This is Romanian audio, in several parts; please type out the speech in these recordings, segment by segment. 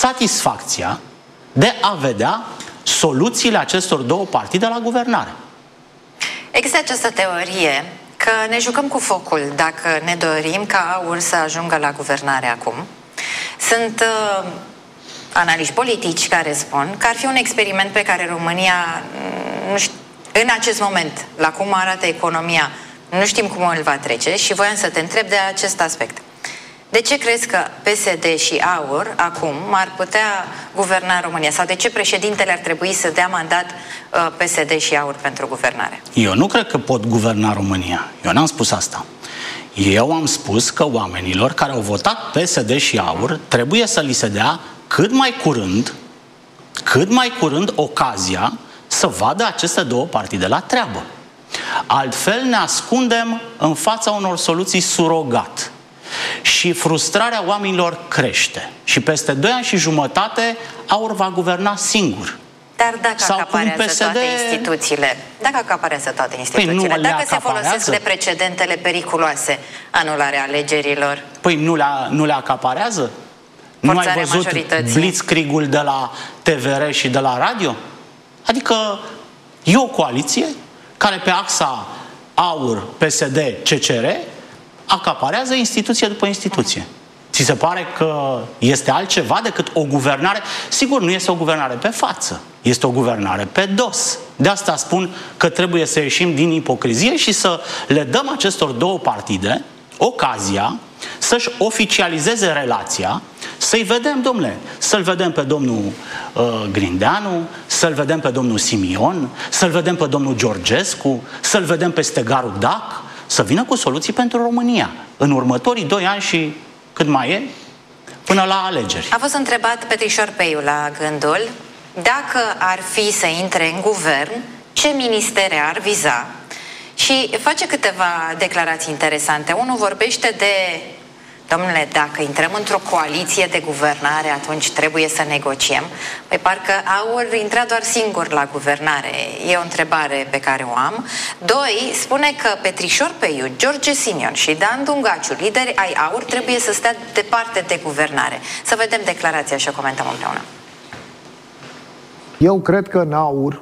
satisfacția de a vedea soluțiile acestor două partide la guvernare. Există această teorie că ne jucăm cu focul dacă ne dorim ca AUR să ajungă la guvernare acum. Sunt analiști politici care spun că ar fi un experiment pe care România, în acest moment, la cum arată economia, nu știm cum îl va trece și voiam să te întreb de acest aspect. De ce crezi că PSD și AUR acum ar putea guverna România? Sau de ce președintele ar trebui să dea mandat PSD și AUR pentru guvernare? Eu nu cred că pot guverna România. Eu n-am spus asta. Eu am spus că oamenilor care au votat PSD și AUR trebuie să li se dea cât mai curând ocazia să vadă aceste două partide la treabă. Altfel ne ascundem în fața unor soluții surogat. Și frustrarea oamenilor crește. Și peste 2 ani și jumătate AUR va guverna singur. Dar dacă acaparează toate instituțiile, dacă se folosesc de precedentele periculoase, anularea alegerilor... Păi nu le acaparează? Nu ai văzut blitzkrieg-ul de la TVR și de la radio? Adică e o coaliție care pe axa AUR, PSD, CCR acaparează instituție după instituție. Ți se pare că este altceva decât o guvernare? Sigur, nu este o guvernare pe față, este o guvernare pe dos. De asta spun că trebuie să ieșim din ipocrizie și să le dăm acestor două partide ocazia să-și oficializeze relația, să-i vedem, domnule, să-l vedem pe domnul Grindeanu, să-l vedem pe domnul Simion, să-l vedem pe domnul Georgescu, să-l vedem pe Stegaru Dac, să vină cu soluții pentru România în următorii 2 ani și cât mai e, până la alegeri. A fost întrebat Petrișor Peiu la Gândul dacă ar fi să intre în guvern, ce ministere ar viza, și face câteva declarații interesante. Unul vorbește de, domnule, dacă intrăm într-o coaliție de guvernare, atunci trebuie să negociem. Păi parcă AUR intra doar singur la guvernare. E o întrebare pe care o am. 2. Spune că Petrișor Peiu, George Simion și Dan Dungaciu, lideri ai AUR, trebuie să stea departe de guvernare. Să vedem declarația și o comentăm împreună. Eu cred că în AUR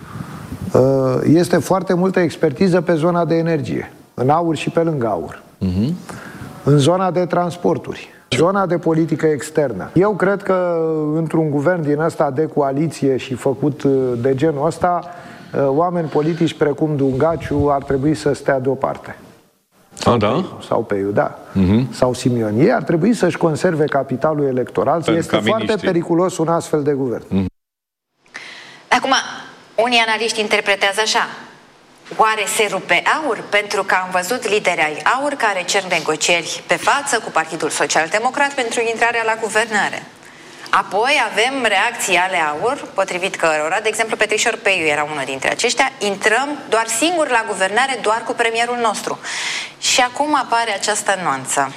este foarte multă expertiză pe zona de energie. În AUR și pe lângă AUR. În zona de transporturi, zona de politică externă. Eu cred că într-un guvern din ăsta de coaliție și făcut de genul ăsta, oameni politici precum Dungaciu ar trebui să stea deoparte. Sau Peiu, da. Sau Simion. Ei ar trebui să-și conserve capitalul electoral. Este foarte periculos un astfel de guvern. Acum, unii analiști interpretează așa. Oare se rupe AUR? Pentru că am văzut lideri ai AUR care cer negocieri pe față cu Partidul Social Democrat pentru intrarea la guvernare. Apoi avem reacții ale AUR, potrivit cărora, de exemplu, Petrișor Peiu era unul dintre aceștia, intrăm doar singur la guvernare, doar cu premierul nostru. Și acum apare această nuanță.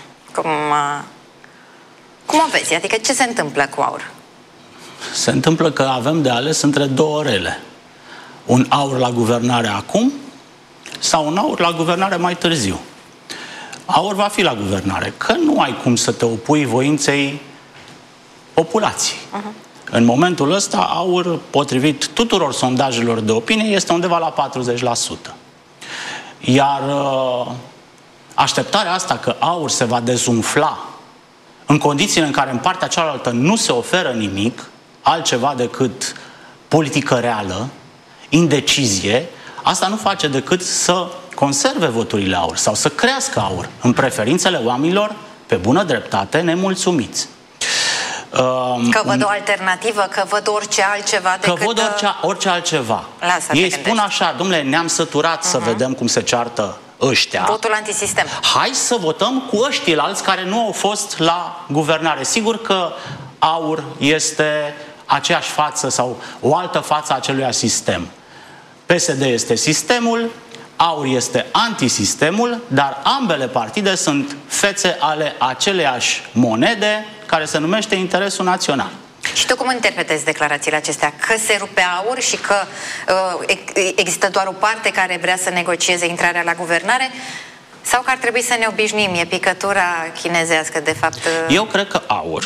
Cum o vezi? Adică ce se întâmplă cu AUR? Se întâmplă că avem de ales între două rele. Un AUR la guvernare acum sau un AUR la guvernare mai târziu. AUR va fi la guvernare, că nu ai cum să te opui voinței populației. În momentul ăsta, AUR, potrivit tuturor sondajelor de opinie, este undeva la 40%. Iar așteptarea asta că AUR se va dezumfla în condițiile în care în partea cealaltă nu se oferă nimic altceva decât politică reală, indecizie, asta nu face decât să conserve voturile AUR sau să crească AUR în preferințele oamenilor pe bună dreptate nemulțumiți. Că văd o alternativă, că văd orice altceva decât... Că văd orice altceva. Ei spun așa, domnule, ne-am săturat să vedem cum se ceartă ăștia. Votul antisistem. Hai să votăm cu ăștiilalți care nu au fost la guvernare. Sigur că AUR este aceeași față sau o altă față a acelui sistem. PSD este sistemul, AUR este antisistemul, dar ambele partide sunt fețe ale aceleiași monede care se numește interesul național. Și tu cum interpretezi declarațiile acestea? Că se rupe AUR și că există doar o parte care vrea să negocieze intrarea la guvernare? Sau că ar trebui să ne obișnuim? E picătura chinezească, de fapt? Eu cred că AUR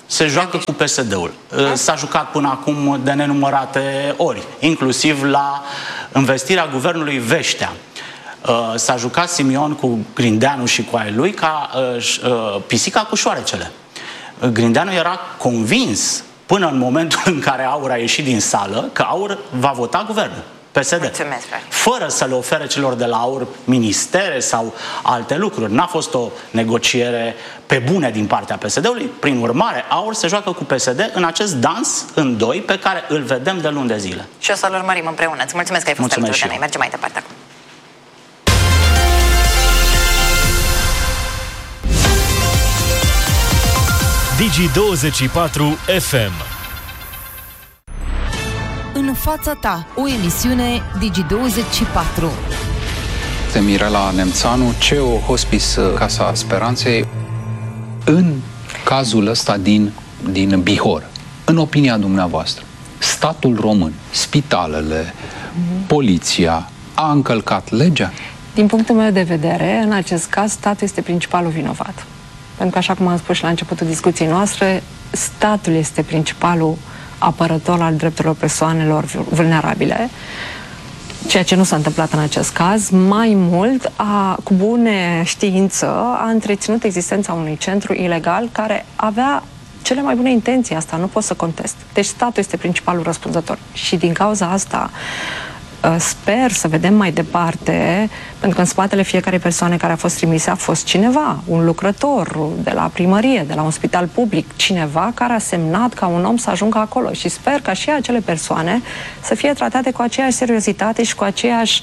se joacă cu PSD-ul. S-a jucat până acum de nenumărate ori, inclusiv la investirea guvernului Veștea. S-a jucat Simion cu Grindeanu și cu ai lui ca pisica cu șoarecele. Grindeanu era convins până în momentul în care Aur a ieșit din sală că Aur va vota guvernul. PSD. Mulțumesc, fără să le ofere celor de la Aur ministere sau alte lucruri. N-a fost o negociere pe bune din partea PSD-ului. Prin urmare, Aur se joacă cu PSD în acest dans în doi pe care îl vedem de luni de zile. Și o să-l urmărim împreună. Îți mulțumesc că ai fost alături de noi. Mergem mai departe acum. Digi24 FM. În fața ta, o emisiune Digi24. Mirela Nemțanu, CEO Hospice Casa Speranței. În cazul ăsta din Bihor, în opinia dumneavoastră, statul român, spitalele, poliția a încălcat legea? Din punctul meu de vedere, în acest caz, statul este principalul vinovat. Pentru că, așa cum am spus și la începutul discuției noastre, statul este principalul apărător al drepturilor persoanelor vulnerabile, ceea ce nu s-a întâmplat în acest caz. Mai mult, cu bune știință, a întreținut existența unui centru ilegal care avea cele mai bune intenții, asta nu pot să contest. Deci statul este principalul răspunzător. Și din cauza asta sper să vedem mai departe, pentru că în spatele fiecarei persoane care a fost trimise a fost cineva, un lucrător de la primărie, de la un spital public, cineva care a semnat ca un om să ajungă acolo. Și sper ca și acele persoane să fie tratate cu aceeași seriozitate și cu aceeași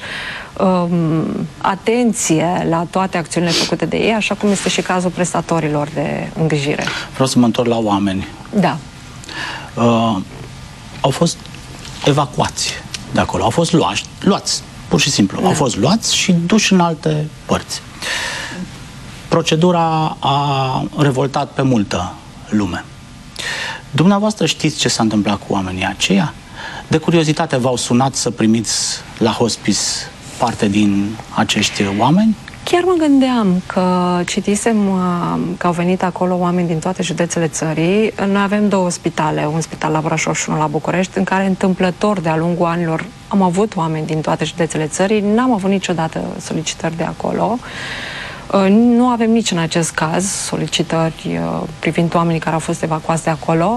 atenție la toate acțiunile făcute de ei, așa cum este și cazul prestatorilor de îngrijire. Vreau să mă întorc la oameni. Da. Au fost evacuați de acolo. Au fost luați, pur și simplu. Da. Au fost luați și duși în alte părți. Procedura a revoltat pe multă lume. Dumneavoastră știți ce s-a întâmplat cu oamenii aceia? De curiozitate v-au sunat să primiți la hospice parte din acești oameni? Chiar mă gândeam că citisem că au venit acolo oameni din toate județele țării. Noi avem două spitale, un spital la Brașov și unul la București, în care întâmplător de-a lungul anilor am avut oameni din toate județele țării. N-am avut niciodată solicitări de acolo. Nu avem nici în acest caz solicitări privind oamenii care au fost evacuați de acolo.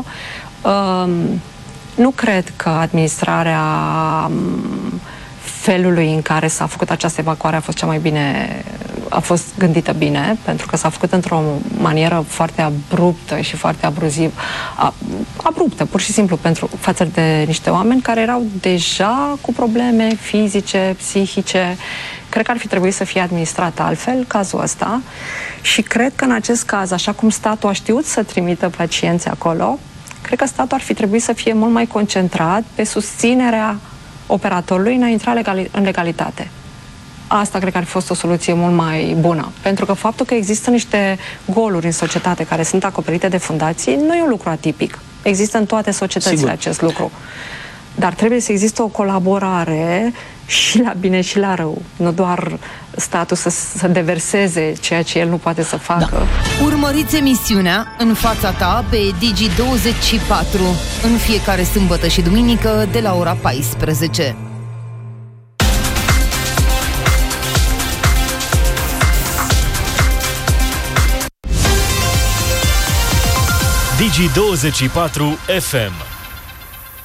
Nu cred că administrarea felului în care s-a făcut această evacuare a fost cea mai bine, a fost gândită bine, pentru că s-a făcut într-o manieră foarte abruptă și foarte abruptă, pur și simplu, față de niște oameni care erau deja cu probleme fizice, psihice. Cred că ar fi trebuit să fie administrat altfel cazul ăsta și cred că în acest caz, așa cum statul a știut să trimită pacienți acolo, cred că statul ar fi trebuit să fie mult mai concentrat pe susținerea operatorului în a intra în legalitate. Asta cred că ar fi fost o soluție mult mai bună. Pentru că faptul că există niște goluri în societate care sunt acoperite de fundații nu e un lucru atipic. Există în toate societățile Sigur. Acest lucru. Dar trebuie să existe o colaborare și la bine și la rău. Nu doar statul să deverseze ceea ce el nu poate să facă. Da. Urmăriți emisiunea În fața ta pe Digi24 în fiecare sâmbătă și duminică de la ora 14. Digi24 FM.